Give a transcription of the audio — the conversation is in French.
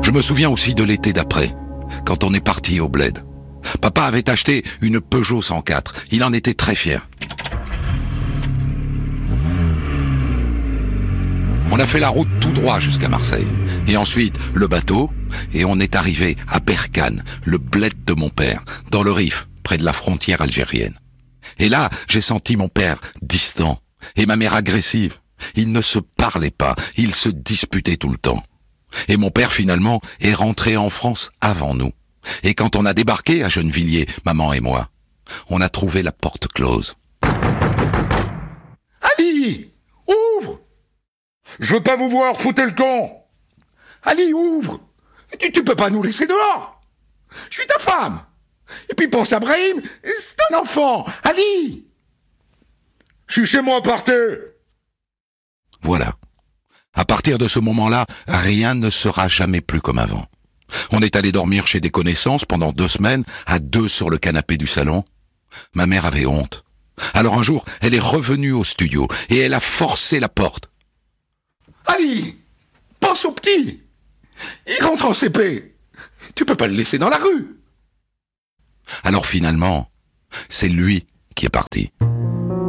Je me souviens aussi de l'été d'après, quand on est parti au bled. Papa avait acheté une Peugeot 104. Il en était très fier. On a fait la route tout droit jusqu'à Marseille. Et ensuite, le bateau. Et on est arrivé à Berkane, le bled de mon père, dans le Rif, près de la frontière algérienne. Et là, j'ai senti mon père distant et ma mère agressive. Ils ne se parlaient pas, ils se disputaient tout le temps. Et mon père, finalement, est rentré en France avant nous. Et quand on a débarqué à Gennevilliers, maman et moi, on a trouvé la porte close. Ali, ouvre! Je veux pas vous voir, foutez le camp! Ali, ouvre! Tu peux pas nous laisser dehors! Je suis ta femme! Et puis pense à Brahim, c'est un enfant! Ali! Je suis chez moi, partez! Voilà. À partir de ce moment-là, rien ne sera jamais plus comme avant. On est allé dormir chez des connaissances pendant 2 semaines, à 2 sur le canapé du salon. Ma mère avait honte. Alors un jour, elle est revenue au studio et elle a forcé la porte. Ali, pense au petit. Il rentre en CP. Tu peux pas le laisser dans la rue. Alors finalement, c'est lui qui est parti.